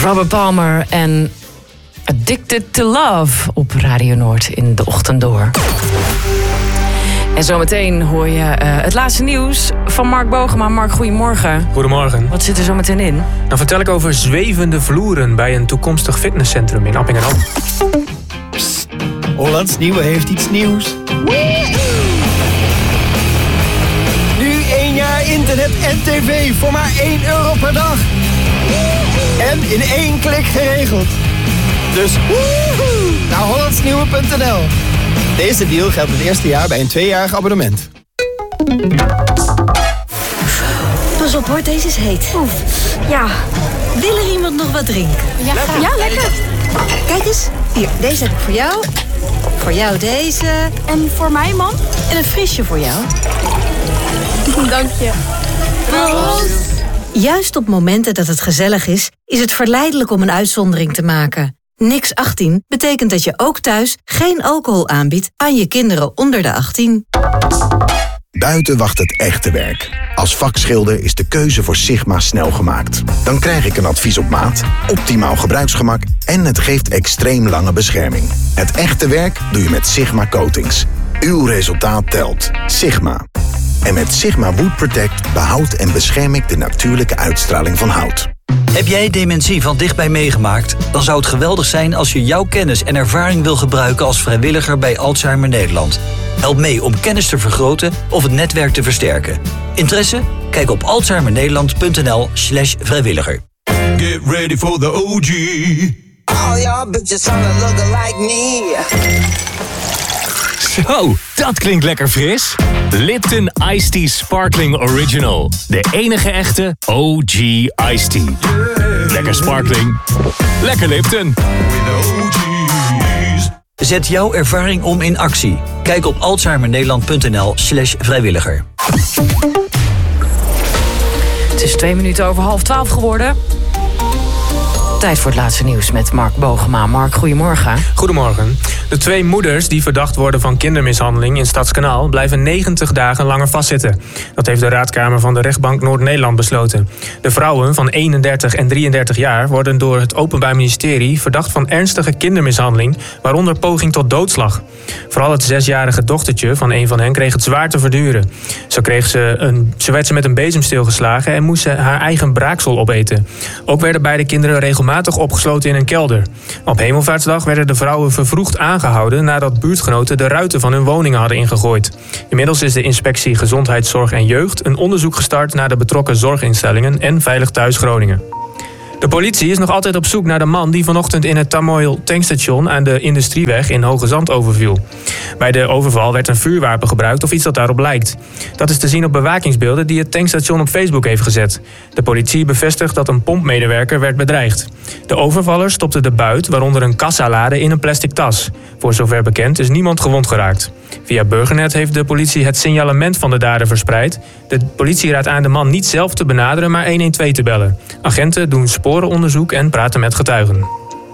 Robert Palmer en Addicted to Love op Radio Noord in de ochtend door. En zometeen hoor je het laatste nieuws van Mark Bogema. Mark, goedemorgen. Goedemorgen. Wat zit er zo meteen in? Dan vertel ik over zwevende vloeren bij een toekomstig fitnesscentrum in Appingedam. Psst, Hollands Nieuwe heeft iets nieuws. Nu 1 jaar internet en tv voor maar €1 per dag. En in 1 klik geregeld. Dus naar hollandsnieuwe.nl. Deze deal geldt het eerste jaar bij een 2-jarig abonnement. Pas op hoor, deze is heet. Oef. Ja, wil er iemand nog wat drinken? Ja, lekker. Kijk eens, hier, deze heb ik voor jou. Voor jou deze. En voor mij, man? En een frisje voor jou. Dank je. Proost. Juist op momenten dat het gezellig is het verleidelijk om een uitzondering te maken. Niks 18 betekent dat je ook thuis geen alcohol aanbiedt aan je kinderen onder de 18. Buiten wacht het echte werk. Als vakschilder is de keuze voor Sigma snel gemaakt. Dan krijg ik een advies op maat, optimaal gebruiksgemak en het geeft extreem lange bescherming. Het echte werk doe je met Sigma Coatings. Uw resultaat telt. Sigma. En met Sigma Wood Protect behoud en bescherm ik de natuurlijke uitstraling van hout. Heb jij dementie van dichtbij meegemaakt? Dan zou het geweldig zijn als je jouw kennis en ervaring wil gebruiken als vrijwilliger bij Alzheimer Nederland. Help mee om kennis te vergroten of het netwerk te versterken. Interesse? Kijk op alzheimernederland.nl/vrijwilliger. Get ready for the OG. All y'all bitches wanna look like me. Zo, dat klinkt lekker fris. Lipton Iced Tea Sparkling Original. De enige echte OG Iced Tea. Lekker sparkling. Lekker Lipton. Zet jouw ervaring om in actie. Kijk op alzheimernederland.nl/vrijwilliger. Het is 2 minuten over 11:30 geworden. Tijd voor het laatste nieuws met Mark Bogema. Mark, goedemorgen. Goedemorgen. De 2 moeders die verdacht worden van kindermishandeling in Stadskanaal blijven 90 dagen langer vastzitten. Dat heeft de Raadkamer van de Rechtbank Noord-Nederland besloten. De vrouwen van 31 en 33 jaar worden door het Openbaar Ministerie verdacht van ernstige kindermishandeling, waaronder poging tot doodslag. Vooral het 6-jarige dochtertje van een van hen kreeg het zwaar te verduren. Zo werd ze met een bezemsteel geslagen en moest ze haar eigen braaksel opeten. Ook werden beide kinderen regelmatig opgesloten in een kelder. Op Hemelvaartsdag werden de vrouwen vervroegd aangehouden nadat buurtgenoten de ruiten van hun woningen hadden ingegooid. Inmiddels is de inspectie Gezondheidszorg en Jeugd een onderzoek gestart naar de betrokken zorginstellingen en Veilig Thuis Groningen. De politie is nog altijd op zoek naar de man die vanochtend in het Tamoil tankstation aan de Industrieweg in Hoogezand overviel. Bij de overval werd een vuurwapen gebruikt of iets dat daarop lijkt. Dat is te zien op bewakingsbeelden die het tankstation op Facebook heeft gezet. De politie bevestigt dat een pompmedewerker werd bedreigd. De overvaller stopte de buit, waaronder een kassalade, in een plastic tas. Voor zover bekend is niemand gewond geraakt. Via Burgernet heeft de politie het signalement van de dader verspreid. De politie raadt aan de man niet zelf te benaderen, maar 112 te bellen. Agenten doen sporenonderzoek en praten met getuigen.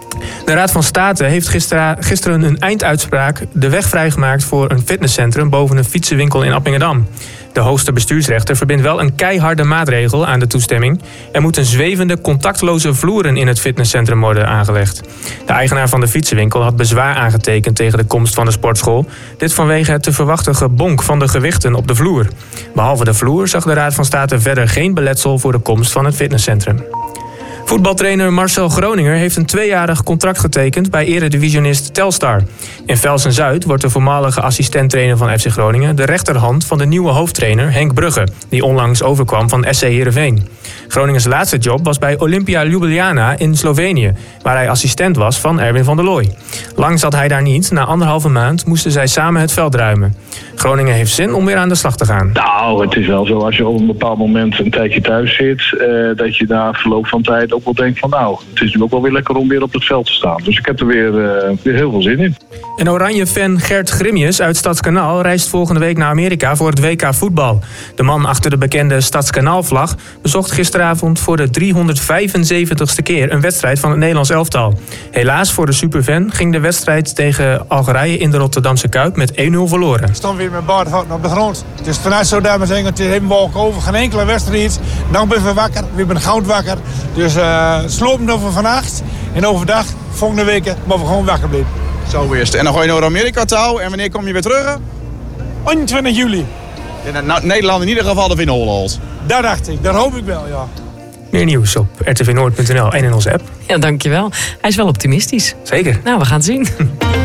De Raad van State heeft gisteren een einduitspraak de weg vrijgemaakt voor een fitnesscentrum boven een fietsenwinkel in Appingedam. De hoogste bestuursrechter verbindt wel een keiharde maatregel aan de toestemming. Er moeten zwevende, contactloze vloeren in het fitnesscentrum worden aangelegd. De eigenaar van de fietsenwinkel had bezwaar aangetekend tegen de komst van de sportschool. Dit vanwege het te verwachten gebonk van de gewichten op de vloer. Behalve de vloer zag de Raad van State verder geen beletsel voor de komst van het fitnesscentrum. Voetbaltrainer Marcel Groninger heeft een 2-jarig contract getekend bij eredivisionist Telstar. In Velsen-Zuid wordt de voormalige assistenttrainer van FC Groningen de rechterhand van de nieuwe hoofdtrainer Henk Brugge, die onlangs overkwam van SC Heerenveen. Groningens laatste job was bij Olympia Ljubljana in Slovenië, waar hij assistent was van Erwin van der Looy. Lang zat hij daar niet, na 1,5 maand moesten zij samen het veld ruimen. Groningen heeft zin om weer aan de slag te gaan. Nou, het is wel zo, als je op een bepaald moment een tijdje thuis zit, dat je na verloop van tijd ook wel denkt van nou, het is nu ook wel weer lekker om weer op het veld te staan. Dus ik heb er weer heel veel zin in. En Oranje-fan Gert Grimjes uit Stadskanaal reist volgende week naar Amerika voor het WK voetbal. De man achter de bekende Stadskanaal-vlag bezocht gisteravond voor de 375ste keer een wedstrijd van het Nederlands elftal. Helaas voor de superfan ging de wedstrijd tegen Algerije in de Rotterdamse Kuip met 1-0 verloren. Ik stond weer met baardhouten op de grond. Het is vanuit zo dames en heren, het is helemaal over. Geen enkele wedstrijd. Nou ben we wakker, we zijn goud wakker. Dus slopen over vannacht en overdag, volgende week, maar we gewoon wakker blijven. Zo eerst. En dan ga je naar Amerika touw. En wanneer kom je weer terug? 21 juli. En Nederland in ieder geval de winnen holt. Daar dacht ik, daar hoop ik wel, ja. Meer nieuws op rtvnoord.nl en in onze app. Ja, dankjewel. Hij is wel optimistisch. Zeker. Nou, we gaan het zien.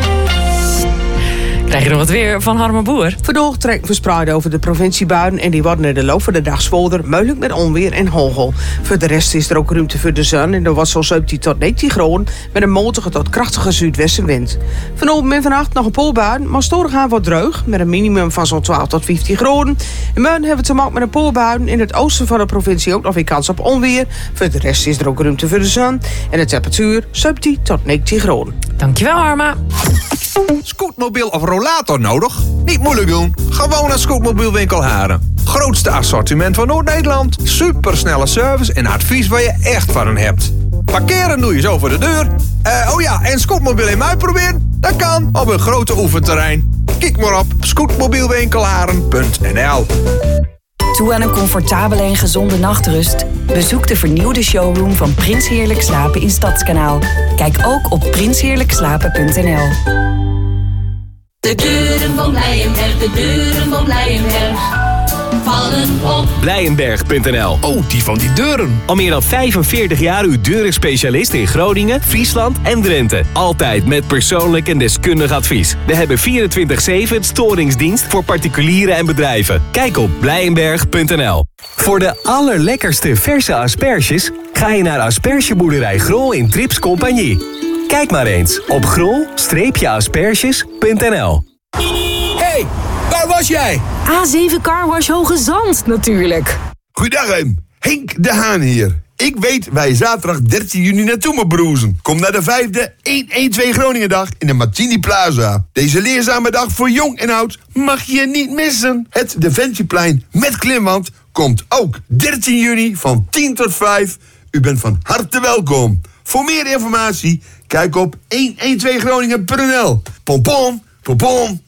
Krijg je nog wat weer van Harmen Boer? Vandaag trekken verspreid over de provinciebuien en die worden in de loop van de dag zwoelder, mogelijk met onweer en hagel. Voor de rest is er ook ruimte voor de zon en er wordt zo'n 17 tot 19 graden met een matige tot krachtige zuidwestenwind. Vanavond en vannacht nog een poolbuien, maar storig aan wat dreug met een minimum van zo'n 12 tot 15 graden. En morgen hebben we te maken met een poolbuien. In het oosten van de provincie ook nog weer kans op onweer. Voor de rest is er ook ruimte voor de zon en de temperatuur 17 tot 19 graden. Dankjewel, Harma. Scootmobiel of rollator nodig? Niet moeilijk doen. Gewoon naar Scootmobielwinkel Haren. Grootste assortiment van Noord-Nederland. Supersnelle service en advies waar je echt van hebt. Parkeren doe je zo voor de deur. En scootmobiel in uitproberen? Dat kan op een grote oefenterrein. Kijk maar op scootmobielwinkelharen.nl. Toe aan een comfortabele en gezonde nachtrust? Bezoek de vernieuwde showroom van Prins Heerlijk Slapen in Stadskanaal. Kijk ook op prinsheerlijkslapen.nl. De deuren van Blijenberg, de deuren van Blijenberg vallen op. Blijenberg.nl. Oh, die van die deuren. Al meer dan 45 jaar uw deurenspecialist in Groningen, Friesland en Drenthe. Altijd met persoonlijk en deskundig advies. We hebben 24/7 storingsdienst voor particulieren en bedrijven. Kijk op Blijenberg.nl. Voor de allerlekkerste verse asperges ga je naar Aspergeboerderij Grol in Trips Compagnie. Kijk maar eens op grol-asperges.nl. Hey, waar was jij? A7 Carwash Hoge Zand, natuurlijk. Goeiedag, Henk de Haan hier. Ik weet waar je zaterdag 13 juni naartoe moet broezen. Kom naar de 5e 112 Groningendag in de Martini Plaza. Deze leerzame dag voor jong en oud mag je niet missen. Het Defensieplein met klimwand komt ook 13 juni van 10 tot 5. U bent van harte welkom. Voor meer informatie, kijk op 112groningen.nl. Pom pom, pom pom.